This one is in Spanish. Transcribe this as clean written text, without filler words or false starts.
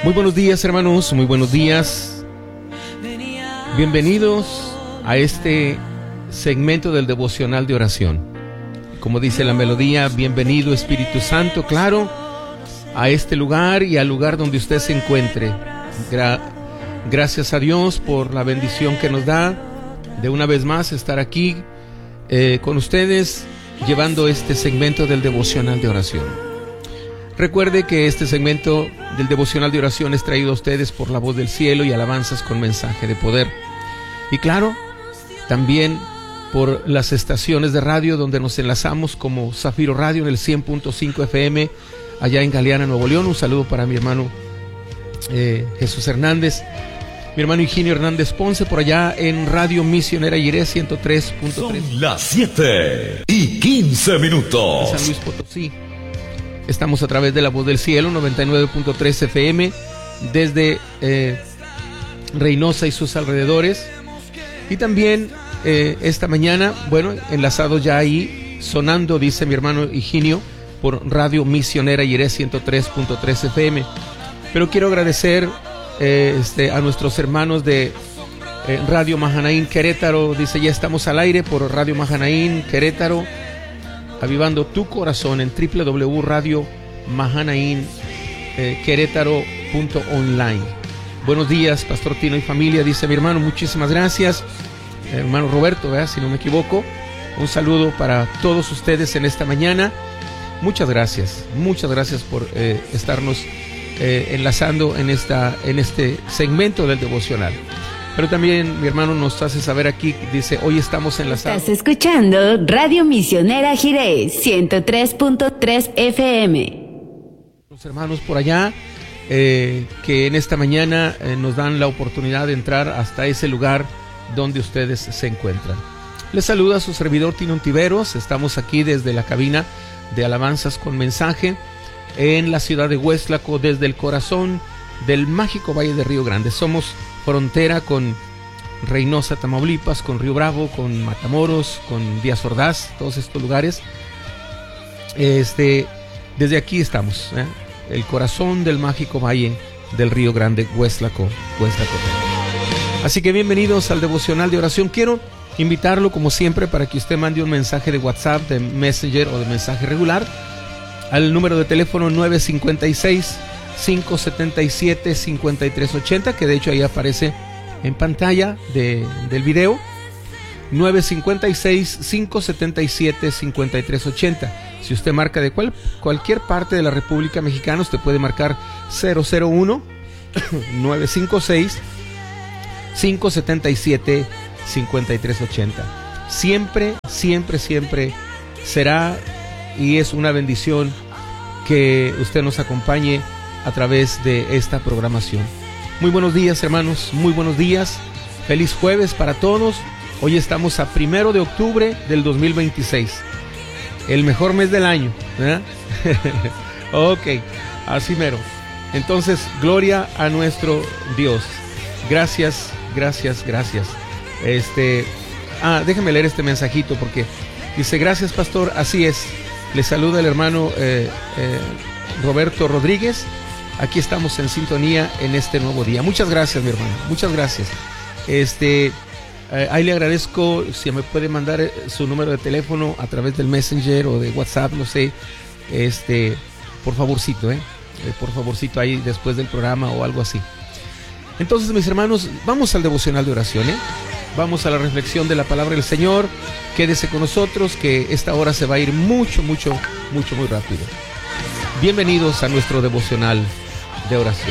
Muy buenos días, hermanos, muy buenos días. Bienvenidos a este segmento del devocional de oración. Como dice la melodía, bienvenido Espíritu Santo, claro, a este lugar y al lugar donde usted se encuentre. Gracias a Dios por la bendición que nos da de una vez más estar aquí con ustedes, llevando este segmento del devocional de oración. Recuerde que este segmento del devocional de oración es traído a ustedes por La Voz del Cielo y alabanzas con mensaje de poder. Y claro, también por las estaciones de radio donde nos enlazamos, como Zafiro Radio en el 100.5 FM, allá en Galeana, Nuevo León. Un saludo para mi hermano Jesús Hernández, mi hermano Higinio Hernández Ponce, por allá en Radio Misionera Jiré 103.3. Son las 7:15. San Luis Potosí. Estamos a través de La Voz del Cielo, 99.3 FM, desde Reynosa y sus alrededores. Y también esta mañana, bueno, enlazado ya ahí, sonando, dice mi hermano Higinio, por Radio Misionera Jiré 103.3 FM. Pero quiero agradecer a nuestros hermanos de Radio Mahanaín Querétaro. Dice, ya estamos al aire por Radio Mahanaín Querétaro, avivando tu corazón en www.radiomahanainquerétaro.online. Buenos días, Pastor Tino y familia, dice mi hermano, muchísimas gracias. Hermano Roberto, ¿verdad? Si no me equivoco. Un saludo para todos ustedes en esta mañana. Muchas gracias por estarnos enlazando en este segmento del devocional. Pero también mi hermano nos hace saber aquí, dice, hoy estamos enlazados. Estás escuchando Radio Misionera Jiré 103.3 FM. Los hermanos por allá que en esta mañana nos dan la oportunidad de entrar hasta ese lugar donde ustedes se encuentran. Les saluda su servidor Tino Ontiveros. Estamos aquí desde la cabina de alabanzas con mensaje en la ciudad de Huéxlaco, desde el corazón del mágico Valle de Río Grande. Somos frontera con Reynosa, Tamaulipas, con Río Bravo, con Matamoros, con Díaz Ordaz, todos estos lugares. Desde aquí estamos, el corazón del mágico Valle del Río Grande, Huéxlaco. Así que bienvenidos al devocional de oración. Quiero invitarlo, como siempre, para que usted mande un mensaje de WhatsApp, de Messenger o de mensaje regular al número de teléfono 956-577-5380, que de hecho ahí aparece en pantalla del video. 956-577-5380. Si usted marca de cualquier parte de la República Mexicana, usted puede marcar 001 956 577-5380. Siempre será y es una bendición que usted nos acompañe a través de esta programación. Muy buenos días, hermanos, muy buenos días. Feliz jueves para todos. Hoy estamos a 1 de octubre del 2026, el mejor mes del año, ¿verdad? Ok, así mero. Entonces, gloria a nuestro Dios. Gracias. Déjeme leer este mensajito porque dice, gracias, pastor, así es. Le saluda el hermano Roberto Rodríguez. Aquí estamos en sintonía en este nuevo día. Muchas gracias, mi hermano. Muchas gracias. Ahí le agradezco si me puede mandar su número de teléfono a través del Messenger o de WhatsApp, no sé. Por favorcito, por favorcito ahí después del programa o algo así. Entonces, mis hermanos, vamos al devocional de oración, Vamos a la reflexión de la palabra del Señor. Quédese con nosotros, que esta hora se va a ir muy rápido. Bienvenidos a nuestro devocional de oración.